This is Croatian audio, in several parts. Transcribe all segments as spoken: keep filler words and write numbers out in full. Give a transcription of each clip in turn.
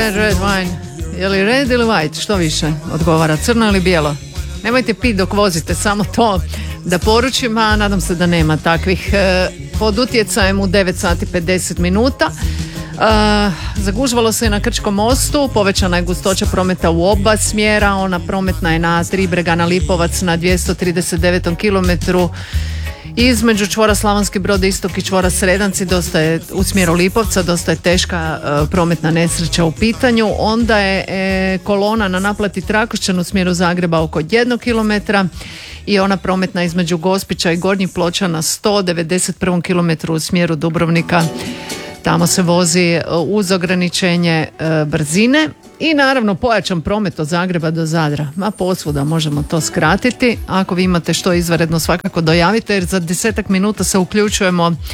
red, red wine. Je li red ili white? Što više odgovara? Crno ili bijelo? Nemojte piti dok vozite, samo to da poručim, a nadam se da nema takvih. E, pod utjecajem u devet sati pedeset minuta. E, zagužvalo se je na Krčkom mostu, povećana je gustoća prometa u oba smjera, ona prometna je na Tri brega na Lipovac na dvjesto trideset devetom kilometru. Između čvora Slavonski Brod istok i čvora Sredanci dosta je u smjeru Lipovca, dosta je teška e, prometna nesreća u pitanju. Onda je e, kolona na naplati Trakošćan u smjeru Zagreba oko jednog kilometra i ona prometna između Gospića i Gornjih Ploča na sto devedeset prvom kilometru u smjeru Dubrovnika. Tamo se vozi uz ograničenje e, brzine i naravno pojačan promet od Zagreba do Zadra. Ma posvuda možemo to skratiti. Ako vi imate što izvanredno, svakako dojavite, jer za desetak minuta se uključujemo e,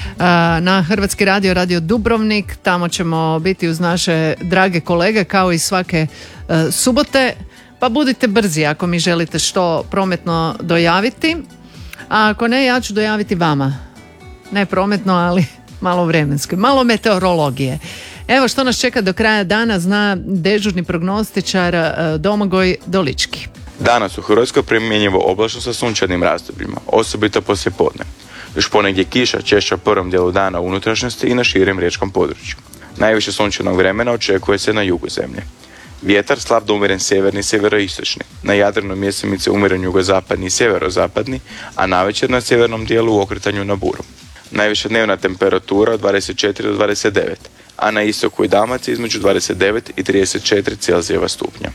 na Hrvatski radio, Radio Dubrovnik. Tamo ćemo biti uz naše drage kolege kao i svake e, subote. Pa budite brzi ako mi želite što prometno dojaviti. A ako ne, ja ću dojaviti vama. Ne prometno, ali malo vremenske, malo meteorologije. Evo što nas čeka do kraja dana, zna dežurni prognostičar Domagoj Dolički. Danas u Hrvatskoj primjenjivo oblačno sa sunčanim razdobljima, osobito poslijepodne. Još ponegdje kiša, češća u prvom dijelu dana u unutrašnjosti i na širem riječkom području. Najviše sunčanog vremena očekuje se na jugu zemlje. Vjetar slab do umjeren sjeverni i sjeveroistočni. Na Jadranu mjesemice umjeren jugozapadni i sjeverozapadni, a navečer na sjevernom dijelu u okretanju na buru. Najviša dnevna temperatura od dvadeset četiri do dvadeset devet, a na istoku i Dalmaciji između dvadeset devet i trideset četiri Celzijeva stupnja.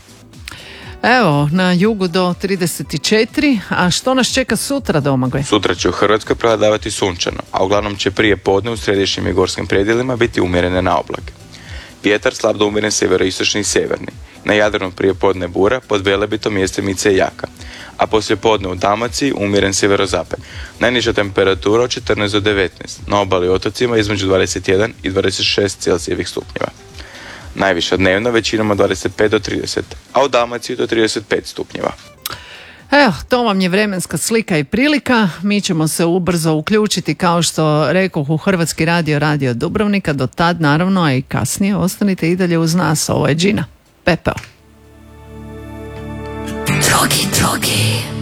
Evo, na jugu do trideset četiri, a što nas čeka sutra, Domagoj? Sutra će u Hrvatskoj prevladavati sunčano, a uglavnom će prije podne u središnjim i gorskim predjelima biti umjerene na oblake. Vjetar slab do umjeren sjeveroistočni i sjeverni. Na Jadranu prije podne bura, pod Velebitom mjestimice jaka, a poslije podne u Dalmaciji umjeren sjeverozapad. Najniža temperatura od četrnaest do devetnaest, na obali otocima između dvadeset jedan i dvadeset šest Celzijevih stupnjeva. Najviša dnevna većinom od dvadeset pet do trideset, a u Dalmaciji do trideset pet stupnjeva. Evo, to vam je vremenska slika i prilika. Mi ćemo se ubrzo uključiti, kao što rekoh, u Hrvatski radio, Radio Dubrovnika. Do tad, naravno, a i kasnije, ostanite i dalje uz nas. Ovo je Gina Pepeo. Drogi, drogi.